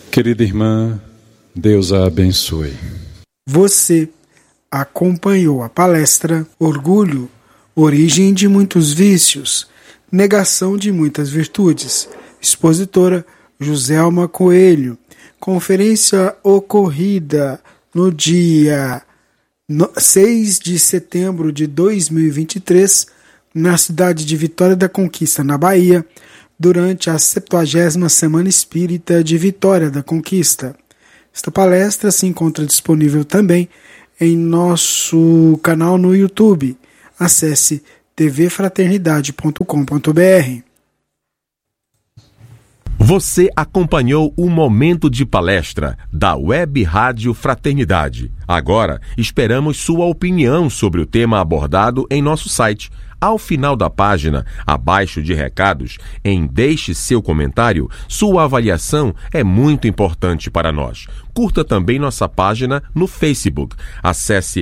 Querida irmã, Deus a abençoe. Você acompanhou a palestra Orgulho, Origem de Muitos Vícios, Negação de Muitas Virtudes, expositora Joselma Coelho. Conferência ocorrida no dia 6 de setembro de 2023, na cidade de Vitória da Conquista, na Bahia, durante a 70ª Semana Espírita de Vitória da Conquista. Esta palestra se encontra disponível também em nosso canal no YouTube. Acesse tvfraternidade.com.br. Você acompanhou o Momento de Palestra da Web Rádio Fraternidade. Agora, esperamos sua opinião sobre o tema abordado em nosso site. Ao final da página, abaixo de recados, deixe seu comentário, sua avaliação é muito importante para nós. Curta também nossa página no Facebook. Acesse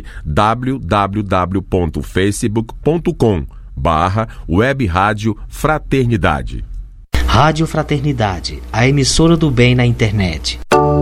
www.facebook.com/Web Rádio Fraternidade. Rádio Fraternidade, a emissora do bem na internet.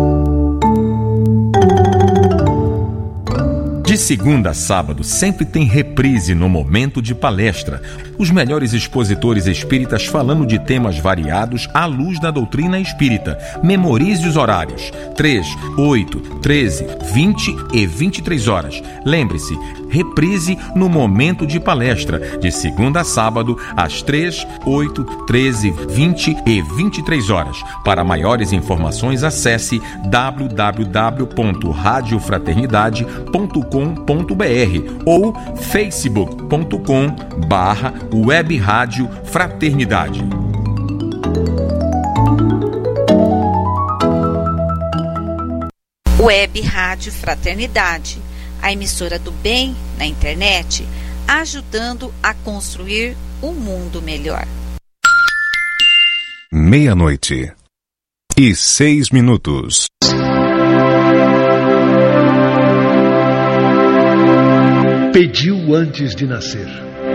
De segunda a sábado, sempre tem reprise no Momento de Palestra. Os melhores expositores espíritas falando de temas variados à luz da doutrina espírita. Memorize os horários: 3, 8, 13, 20 e 23 horas. Lembre-se, reprise no Momento de Palestra, de segunda a sábado, às 3, 8, 13, 20 e 23 horas. Para maiores informações, acesse www.radiofraternidade.com.br ou facebook.com/Web Rádio Fraternidade. Web Rádio Fraternidade, a emissora do bem na internet, ajudando a construir um mundo melhor. 00:06. Pediu antes de nascer.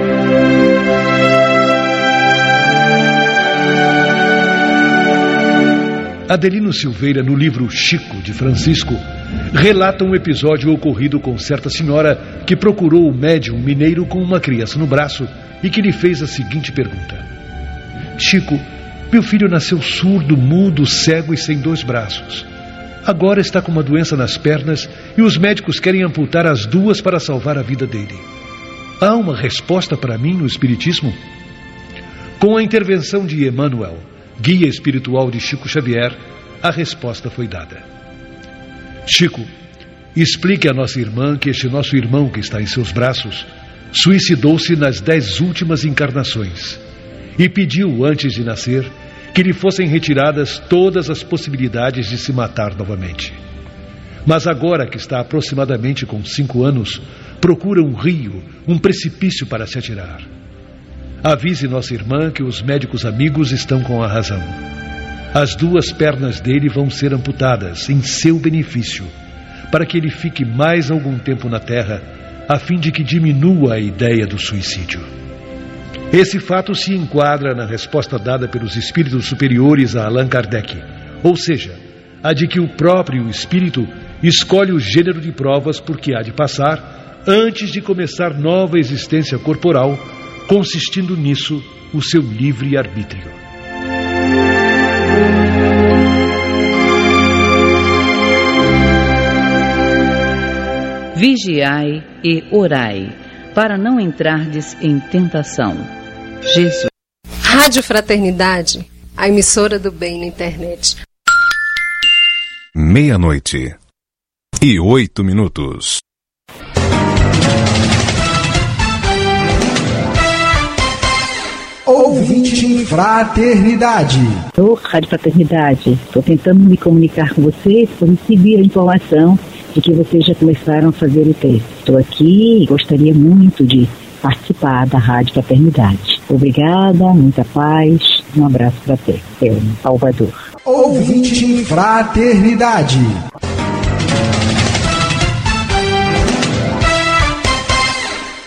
Adelino Silveira, no livro Chico, de Francisco, relata um episódio ocorrido com certa senhora que procurou o médium mineiro com uma criança no braço e que lhe fez a seguinte pergunta: Chico, meu filho nasceu surdo, mudo, cego e sem 2 braços. Agora está com uma doença nas pernas e os médicos querem amputar as 2 para salvar a vida dele. Há uma resposta para mim no Espiritismo? Com a intervenção de Emmanuel, guia espiritual de Chico Xavier, a resposta foi dada. Chico, explique à nossa irmã que este nosso irmão que está em seus braços suicidou-se nas 10 últimas encarnações e pediu antes de nascer que lhe fossem retiradas todas as possibilidades de se matar novamente. Mas agora que está aproximadamente com 5 anos, procura um rio, um precipício para se atirar. Avise nossa irmã que os médicos amigos estão com a razão. As 2 pernas dele vão ser amputadas em seu benefício, para que ele fique mais algum tempo na Terra, a fim de que diminua a ideia do suicídio. Esse fato se enquadra na resposta dada pelos espíritos superiores a Allan Kardec, ou seja, a de que o próprio espírito escolhe o gênero de provas por que há de passar antes de começar nova existência corporal, consistindo nisso o seu livre arbítrio. Vigiai e orai, para não entrardes em tentação. Jesus. Rádio Fraternidade, a emissora do bem na internet. 00:08. Ouvinte Fraternidade. Rádio Fraternidade, estou tentando me comunicar com vocês para receber a informação de que vocês já começaram a fazer o teste. Estou aqui e gostaria muito de participar da Rádio Fraternidade. Obrigada, muita paz, um abraço para você, Salvador. Ouvinte Fraternidade.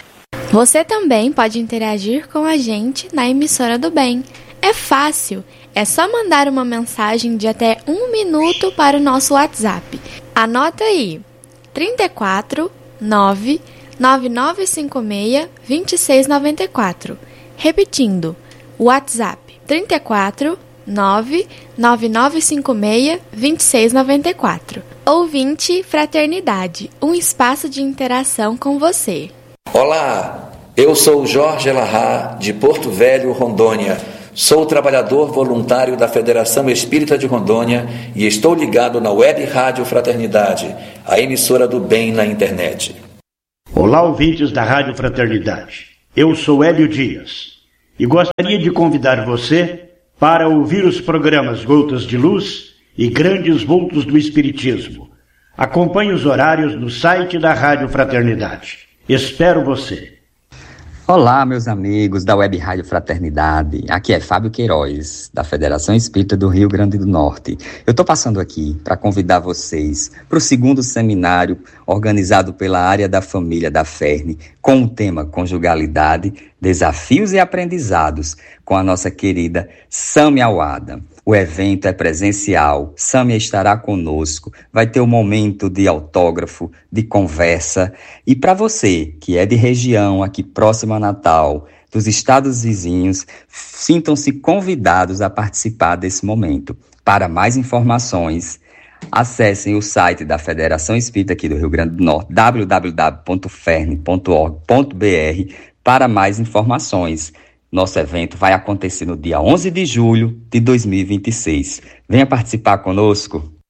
Você também pode interagir com a gente na emissora do bem. É fácil, É só mandar uma mensagem de até 1 minuto para o nosso WhatsApp. Anota aí, 34 9 9956 2694. Repetindo, WhatsApp 34 9 9956 2694. Ouvinte Fraternidade, um espaço de interação com você. Olá, eu sou Jorge Elahá, de Porto Velho, Rondônia. Sou trabalhador voluntário da Federação Espírita de Rondônia e estou ligado na Web Rádio Fraternidade, a emissora do bem na internet. Olá, ouvintes da Rádio Fraternidade. Eu sou Hélio Dias e gostaria de convidar você para ouvir os programas Gotas de Luz e Grandes Vultos do Espiritismo. Acompanhe os horários no site da Rádio Fraternidade. Espero você. Olá, meus amigos da Web Rádio Fraternidade. Aqui é Fábio Queiroz, da Federação Espírita do Rio Grande do Norte. Eu estou passando aqui para convidar vocês para o 2º seminário organizado pela Área da Família da FERN, com o tema Conjugalidade, Desafios e Aprendizados, com a nossa querida Sâmia Awada. O evento é presencial, Sâmia estará conosco, vai ter um momento de autógrafo, de conversa. E para você que é de região aqui próxima a Natal, dos estados vizinhos, sintam-se convidados a participar desse momento. Para mais informações, acessem o site da Federação Espírita aqui do Rio Grande do Norte, www.fern.org.br, para mais informações. Nosso evento vai acontecer no dia 11 de julho de 2026. Venha participar conosco.